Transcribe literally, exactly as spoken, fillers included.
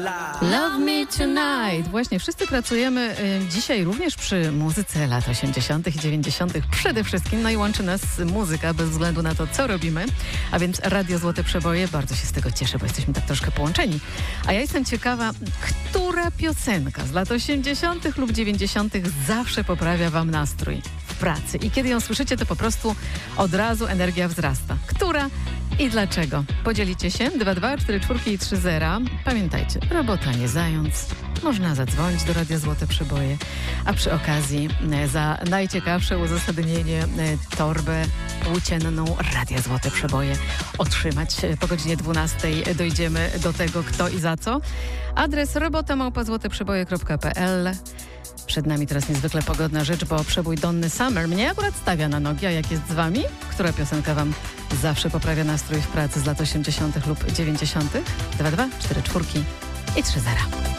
Love Me Tonight. Właśnie wszyscy pracujemy y, dzisiaj również przy muzyce lat osiemdziesiątych i dziewięćdziesiątych przede wszystkim. No i łączy nas muzyka bez względu na to, co robimy. A więc Radio Złote Przeboje. Bardzo się z tego cieszę, bo jesteśmy tak troszkę połączeni. A ja jestem ciekawa, która piosenka z lat osiemdziesiątych lub dziewięćdziesiątych zawsze poprawia wam nastrój w pracy. I kiedy ją słyszycie, to po prostu od razu energia wzrasta. Która i dlaczego? Podzielicie się dwa dwa cztery cztery i trzy zero. Pamiętajcie, robota nie zając. Można zadzwonić do Radia Złote Przeboje, a przy okazji e, za najciekawsze uzasadnienie e, torbę płócienną Radia Złote Przeboje otrzymać. E, po godzinie dwunastej dojdziemy do tego, kto i za co. Adres robota małpa złoteprzeboje kropka p l. Przed nami teraz niezwykle pogodna rzecz, bo przebój Donny Summer mnie akurat stawia na nogi, a jak jest z wami? Która piosenka wam zawsze poprawia nastrój w pracy z lat osiemdziesiątych lub dziewięćdziesiątych? dwa dwa cztery cztery i trzy zero.